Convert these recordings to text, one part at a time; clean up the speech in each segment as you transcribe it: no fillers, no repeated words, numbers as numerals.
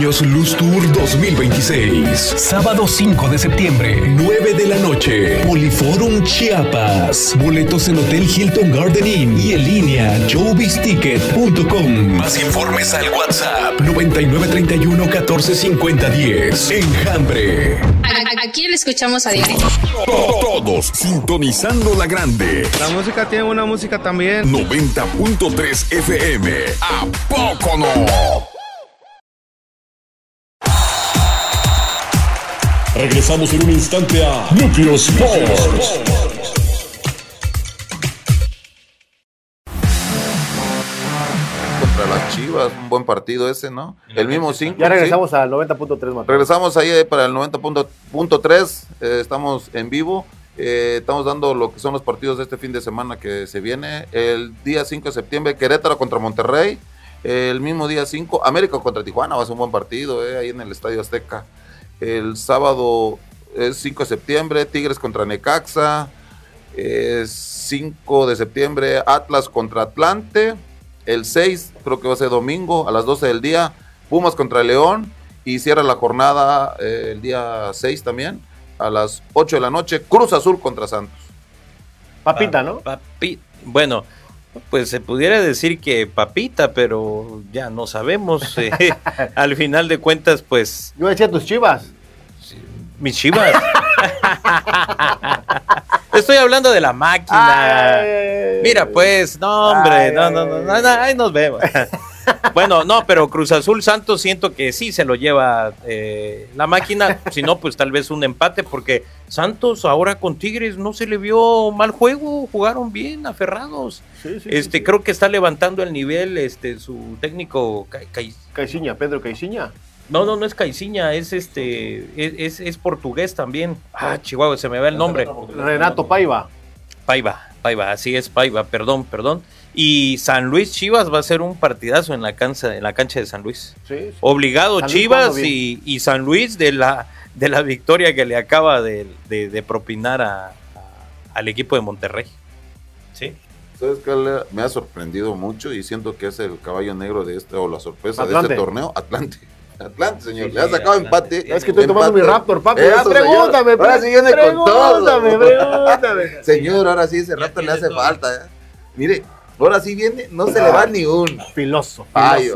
Años Luz Tour 2026. Sábado 5 de septiembre, 9 de la noche. Poliforum Chiapas. Boletos en Hotel Hilton Garden Inn y en línea showbizticket.com. Más informes al WhatsApp 9931 14 50 10. Enjambre. Aquí le escuchamos a diario. Todos sintonizando la grande. La música tiene una música también. 90.3 FM. ¿A poco no? Regresamos en un instante a Núcleo Sports. Contra las Chivas, un buen partido ese, ¿no? El mismo 5. Ya regresamos al 90.3, Mateo. Regresamos ahí para el 90.3. Estamos en vivo. Estamos dando lo que son los partidos de este fin de semana que se viene. El día 5 de septiembre, Querétaro contra Monterrey. El mismo día 5, América contra Tijuana. Va a ser un buen partido, ahí en el Estadio Azteca. El sábado es 5 de septiembre, Tigres contra Necaxa. 5 de septiembre, Atlas contra Atlante. El 6, creo que va a ser domingo, a las 12 del día, Pumas contra León. Y cierra la jornada el día 6 también, a las 8 de la noche, Cruz Azul contra Santos. Papita, ¿no? Bueno, pues se pudiera decir que papita, pero ya no sabemos. Al final de cuentas, pues... Yo decía tus Chivas. Mis Chivas. Estoy hablando de la máquina. Ay. Mira, pues, no, hombre, no, ahí nos vemos. Bueno, no, pero Cruz Azul Santos siento que sí se lo lleva la máquina, si no, pues tal vez un empate, porque Santos ahora con Tigres no se le vio mal juego, jugaron bien, aferrados. Sí. Creo que está levantando el nivel su técnico Caixinha, Pedro Caixinha. No es Caixinha, es portugués también. Chihuahua, se me va el nombre. Renato Paiva, así es, Paiva, perdón. Y San Luis Chivas va a ser un partidazo en la cancha de San Luis. Sí. Obligado San Chivas Luis y San Luis de la victoria que le acaba de propinar al equipo de Monterrey. Sí. ¿Sabes qué? Me ha sorprendido mucho y siento que es el caballo negro de o la sorpresa Atlante. de este torneo, Atlante, señor. Le ha sacado empate. Es que estoy tomando mi Raptor, papi. Pregúntame. Ahora sí viene con todo. Pregúntame. Señor, ahora sí ese rato le hace falta. Mire, ahora sí viene, no se le va ni un. Filoso.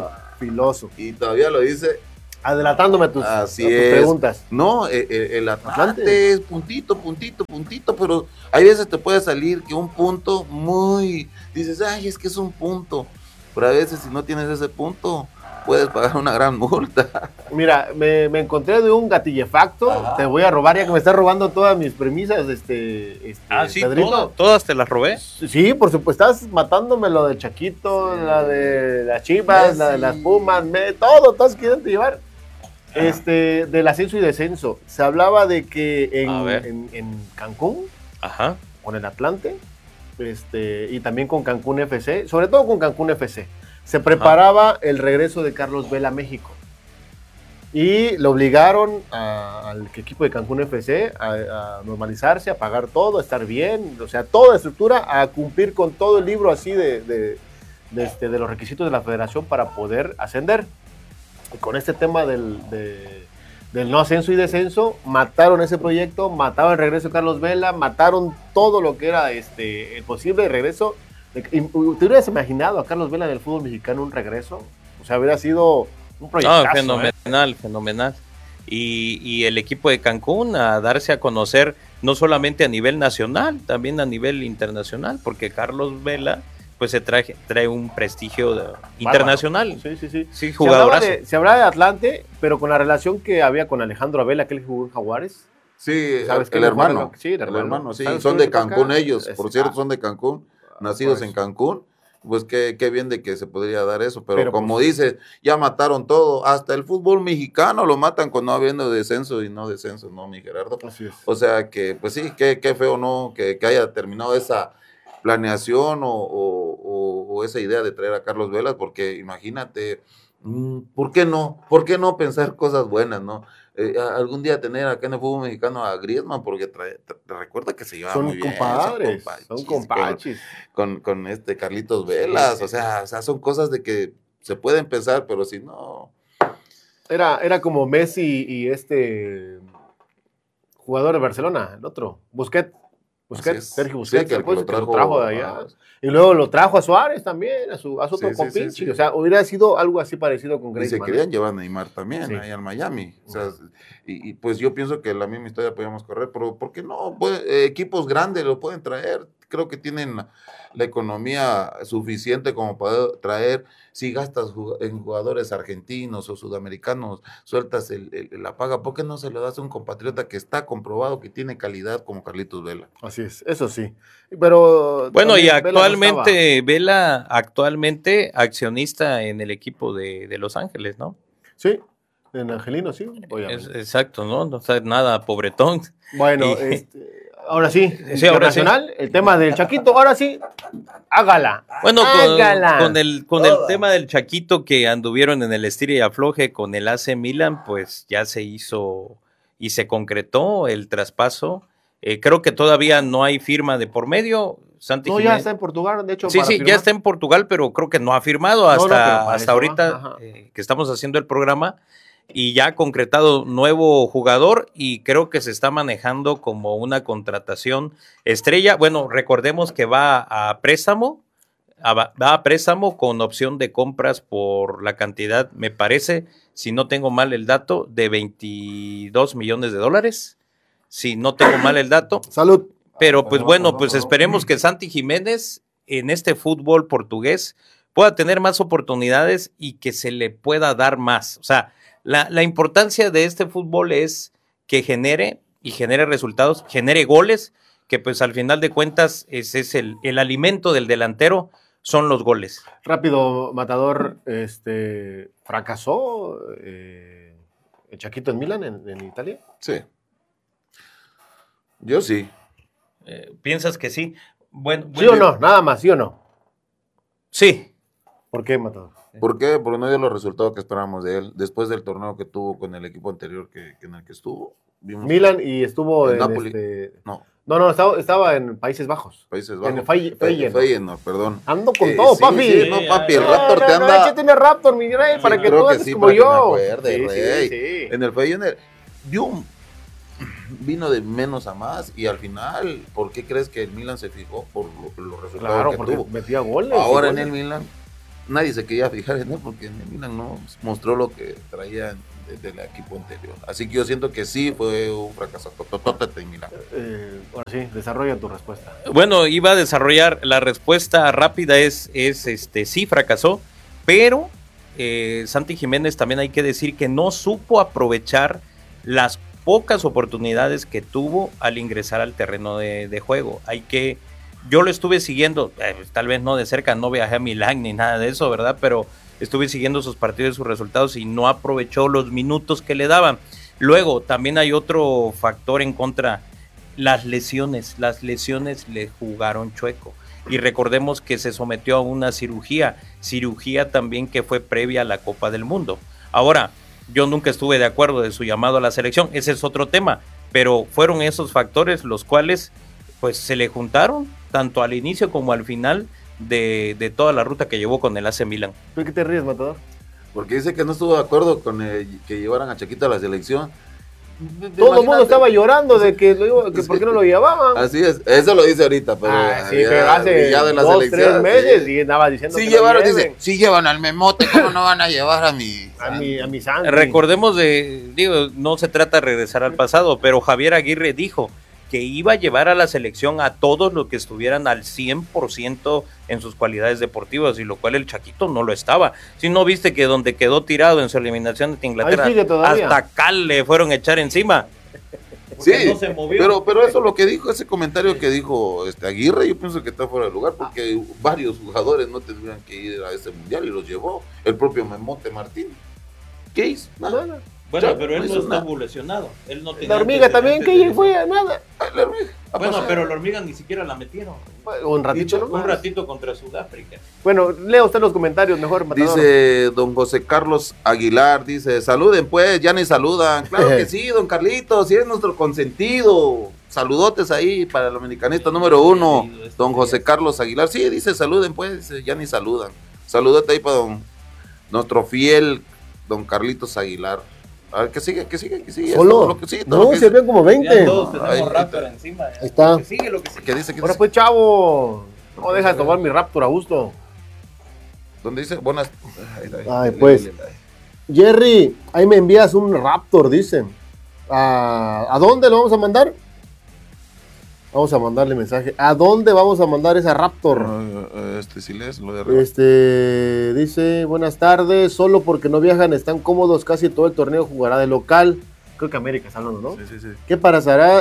Y todavía lo dice. Adelantándome a tus preguntas. No, el Atlante es puntito, pero hay veces te puede salir que un punto dices, es que es un punto. Pero a veces si no tienes ese punto, puedes pagar una gran multa. Mira, me encontré de un gatillefacto. Ajá. Te voy a robar, ya que me estás robando todas mis premisas, sí, Pedrito. ¿Todas te las robé? Sí, por supuesto, estás matándome lo del Chaquito, la de las Chivas, la de las Pumas, todo estás queriendo llevar. Del ascenso y descenso. Se hablaba de que en Cancún, ajá, con el Atlante, y también con Cancún FC, sobre todo con Cancún FC, se preparaba el regreso de Carlos Vela a México. Y lo obligaron al equipo de Cancún FC a normalizarse, a pagar todo, a estar bien, o sea, toda la estructura, a cumplir con todo el libro así de los requisitos de la federación para poder ascender. Y con este tema del no ascenso y descenso, mataron ese proyecto, mataron el regreso de Carlos Vela, mataron todo lo que era el posible regreso. ¿Te hubieras imaginado a Carlos Vela en el fútbol mexicano un regreso? O sea, hubiera sido un proyectazo. Fenomenal. Y el equipo de Cancún a darse a conocer no solamente a nivel nacional, también a nivel internacional, porque Carlos Vela pues se trae un prestigio internacional. Sí, jugadorazo. Se hablaba de Atlante, pero con la relación que había con Alejandro Abela, que él jugó en Jaguares. Sí, el hermano. Sí, el hermano, sí. Son de Cancún ellos, por cierto, son de Cancún, nacidos en Cancún. Pues qué bien de que se podría dar eso, pero como dices, ya mataron todo, hasta el fútbol mexicano lo matan con no habiendo descenso y no descenso, ¿no, mi Gerardo? Así es. O sea que, pues sí, qué feo, ¿no? Que haya terminado esa planeación o esa idea de traer a Carlos Vela, porque imagínate, ¿por qué no? ¿Por qué no pensar cosas buenas, no? Algún día tener acá en el fútbol mexicano a Griezmann, porque te recuerda que se lleva muy bien. Son compadres. Con Carlitos Velas, o sea, son cosas de que se pueden pensar, pero si no, Era como Messi y jugador de Barcelona, el otro, Busquets, Sergio Busquets, Sí, que pues, lo que lo trajo de allá. a- Y luego lo trajo a Suárez también, a su otro Sí, sí, compinche. sí, sí. O sea, hubiera sido algo así parecido con Y se Griezmann. querían llevar a Neymar también, Sí. ahí al Miami. O sea, y pues yo pienso que la misma historia podíamos correr, pero ¿por qué no? Equipos grandes lo pueden traer. Creo que tienen la economía suficiente como para traer. Si gastas en jugadores argentinos o sudamericanos, sueltas la paga, ¿por qué no se lo das a un compatriota que está comprobado que tiene calidad como Carlitos Vela? Así es, eso sí. Pero Bueno, y también Vela no actualmente, Vela, actualmente accionista en el equipo de Los Ángeles, ¿no? estaba. Sí, en Angelino, sí, obviamente. Exacto, ¿no? No sabe nada, pobretón. Bueno, Y- ahora sí, Sí, ahora sí. internacional, el tema del Chaquito, ahora sí, hágala. Bueno, hágala. con el tema del Chaquito que anduvieron en el estira y afloje con el AC Milan, pues ya se hizo y se concretó el traspaso. Creo que todavía no hay firma de por medio. Santi No, ya Jiménez. está en Portugal, de hecho. Sí, para sí, firmar. ya está en Portugal, pero creo que no ha firmado No, hasta, no, pero para hasta eso ahorita va, ajá. que estamos haciendo el programa y ya ha concretado nuevo jugador y creo que se está manejando como una contratación estrella. Bueno, recordemos que va a préstamo, va a préstamo con opción de compras por la cantidad, me parece, si no tengo mal el dato, de $22 millones. Si no tengo mal el dato. Salud. Pero pues bueno, pues esperemos que Santi Jiménez en este fútbol portugués pueda tener más oportunidades y que se le pueda dar más. O sea, la importancia de este fútbol es que genere resultados, genere goles, que pues al final de cuentas ese es el alimento del delantero, son los goles. Rápido, Matador, fracasó el Chaquito en Milán, en Italia. Sí. Yo sí. ¿Piensas que sí? Bueno, ¿Sí o no? Nada más, ¿sí o no? Sí. ¿Por qué, Matador? ¿Por qué? Porque no dio los resultados que esperábamos de él. Después del torneo que tuvo con el equipo anterior en el que estuvo. Vimos Milan y estuvo en en Napoli. No, No, estaba en Países Bajos. Países En Bajos. el Feyenoord. Feyenoord, perdón. Ando con todo, Sí, papi. sí, no, papi, el Raptor te No, anda. échate una Raptor, mi rey, para que creo tú que andes sí, como para que me yo. acuerde, Sí, rey. sí. En el Feyenoord vino de menos a más y al final, ¿por qué crees que el Milan se fijó? Por los resultados Claro, que porque tuvo. metía goles. Ahora y en el goles. Milan, nadie se quería fijar en él porque en el Milan no mostró lo que traía del equipo anterior. Así que yo siento que sí fue un fracaso tototote en Milan. Ahora sí, desarrolla tu respuesta. Bueno, iba a desarrollar la respuesta rápida sí fracasó, pero Santi Jiménez también hay que decir que no supo aprovechar las pocas oportunidades que tuvo al ingresar al terreno de juego. Yo lo estuve siguiendo, tal vez no de cerca, no viajé a Milán ni nada de eso, ¿verdad? Pero estuve siguiendo sus partidos y sus resultados y no aprovechó los minutos que le daban. Luego, también hay otro factor en contra, las lesiones le jugaron chueco. Y recordemos que se sometió a una cirugía también que fue previa a la Copa del Mundo. Ahora, yo nunca estuve de acuerdo de su llamado a la selección, ese es otro tema, pero fueron esos factores los cuales pues se le juntaron tanto al inicio como al final de toda la ruta que llevó con el AC Milan. ¿Tú qué te ríes, Matador? Porque dice que no estuvo de acuerdo con que llevaran a Chaquito a la selección. Todo el mundo estaba llorando de que, Es por qué que- no lo llevaban. Así es, eso lo dice ahorita, pero, Sí, pero hace ya de la 2-3 selección, meses sí. y andaba diciendo Sí que llevaron, lo lleven. dice, sí llevan al Memote, ¿cómo no van a llevar a mi mi Santi. Recordemos no se trata de regresar al pasado, pero Javier Aguirre dijo que iba a llevar a la selección a todos los que estuvieran al 100% en sus cualidades deportivas, y lo cual el Chaquito no lo estaba. Si no viste que donde quedó tirado en su eliminación ante Inglaterra, Ahí sigue todavía. hasta Cal le fueron a echar encima. Sí, Porque no se movió. pero eso lo que dijo, ese comentario que dijo Aguirre, yo pienso que está fuera de lugar, porque varios jugadores no tendrían que ir a ese mundial y los llevó el propio Memote Martín. ¿Qué hizo? Nada. Bueno, Ya, pero él no no hizo estuvo nada. lesionado. Él no tenía La hormiga también, que antecedentes fue a nada. La hormiga, a Bueno, pasar. pero la hormiga ni siquiera la metieron. Un ratito, ¿no? Un ratito contra Sudáfrica. Bueno, lea usted los comentarios, mejor, Matador. Dice don José Carlos Aguilar, dice, saluden pues, ya ni saludan. Claro que sí, don Carlitos, sí es nuestro consentido. Saludotes ahí para el americanista número 1, don José Carlos Aguilar. Sí, dice, saluden pues, dice, ya ni saludan. Saludote ahí para nuestro fiel don Carlitos Aguilar. A ver, ¿qué sigue? ¿Solo? No, se habían como 20. Ya todos tenemos Ahí Raptor encima. Ahí está. Lo que sigue. ¿Qué dice? Ahora pues, chavo. No dejas tomar mi Raptor a gusto. ¿Dónde dice? Buenas. Ay, pues. Jerry, ahí me envías un Raptor, dicen. ¿A dónde lo vamos a mandar? Vamos a mandarle mensaje. ¿A dónde vamos a mandar esa Raptor? Si lees lo de arriba. Dice, buenas tardes, solo porque no viajan, están cómodos, casi todo el torneo jugará de local. Creo que América está hablando, ¿no? Sí. ¿Qué pasará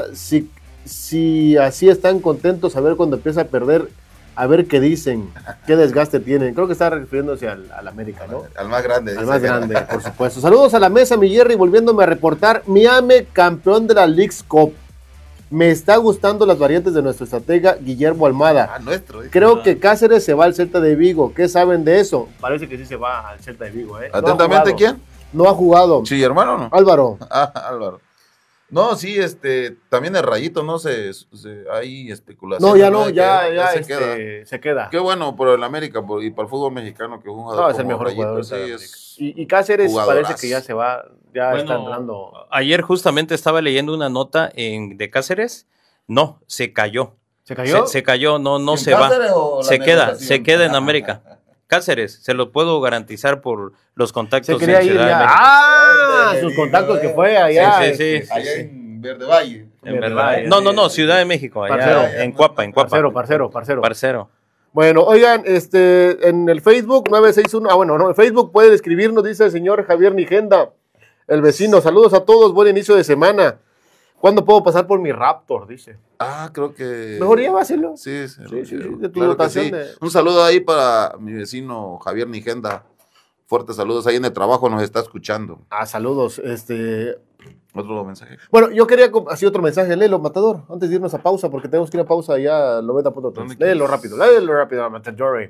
si así están contentos a ver cuando empieza a perder? A ver qué dicen, qué desgaste tienen. Creo que está refiriéndose al América, ¿no? Al más grande. Al más grande, por supuesto. Saludos a la mesa, mi Jerry, volviéndome a reportar. Miami, campeón de la Leagues Cup. Me está gustando las variantes de nuestro estratega Guillermo Almada. Nuestro. Creo que Cáceres se va al Celta de Vigo. ¿Qué saben de eso? Parece que sí se va al Celta de Vigo, ¿eh? Atentamente, ¿quién? No ha jugado. Sí, hermano, ¿no? Álvaro. Álvaro. No, sí, también el Rayito, ¿no? Hay especulación. No, ya no, ya se queda. se queda. Qué bueno por el América y para el fútbol mexicano que es un jugador. No, es el como mejor Rayito, jugador. sí, Y Cáceres jugadorazo. parece que ya se va, ya está entrando. Ayer justamente estaba leyendo una nota de Cáceres. No, se cayó. ¿Se cayó? Se cayó, no ¿En se va. Cáceres o la Se queda en América. Cáceres, se lo puedo garantizar por los contactos Se quería en ir Ciudad de ya. México. Sus contactos que fue allá. Sí. Allá en Verde Valle. En verdad. No, Ciudad de México, allá Parcero. en Cuapa. Parcero. Bueno, oigan, en el Facebook 961, en Facebook pueden escribirnos, dice el señor Javier Nigenda, el vecino. Saludos a todos, buen inicio de semana. ¿Cuándo puedo pasar por mi Raptor? Dice. Creo que... Mejor llévaselo. Sí, de tu claro que dotación sí. de- Un saludo ahí para mi vecino Javier Nigenda. Fuertes saludos, ahí en el trabajo nos está escuchando. Saludos. Otro mensaje. Bueno, yo quería así otro mensaje. Léelo, Matador, antes de irnos a pausa, porque tenemos que ir a pausa allá al 90.3. Léelo rápido, Matador.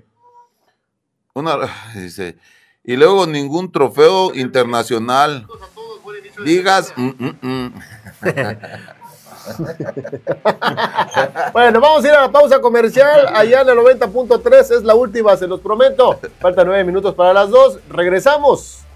Dice, y luego ningún trofeo internacional. Digas, Bueno, vamos a ir a la pausa comercial. Allá en el 90.3 es la última, se los prometo. Faltan 9 minutos para las 2. Regresamos.